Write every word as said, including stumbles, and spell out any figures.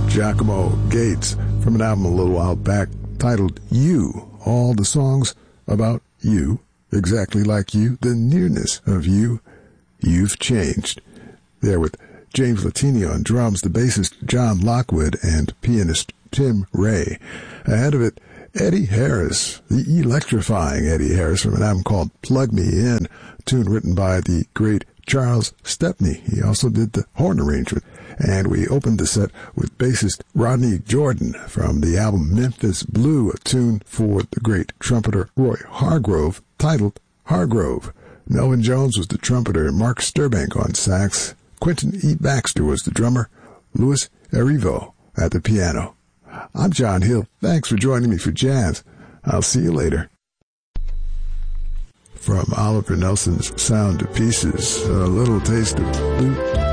Giacomo Gates from an album a little while back titled You. All the songs about you, exactly like you, the nearness of you. You've changed. There with James Latini on drums, the bassist John Lockwood, and pianist Tim Ray. Ahead of it, Eddie Harris, the electrifying Eddie Harris from an album called Plug Me In, a tune written by the great Charles Stepney. He also did the horn arrangement. And we opened the set with bassist Rodney Jordan from the album Memphis Blue, a tune for the great trumpeter Roy Hargrove titled Hargrove. Melvin Jones was the trumpeter, Mark Sturbank on sax, Quentin E. Baxter was the drummer, Louis Erivo at the piano. I'm John Hill. Thanks for joining me for Jazz. I'll see you later. From Oliver Nelson's Sound of Pieces, a little taste of blue.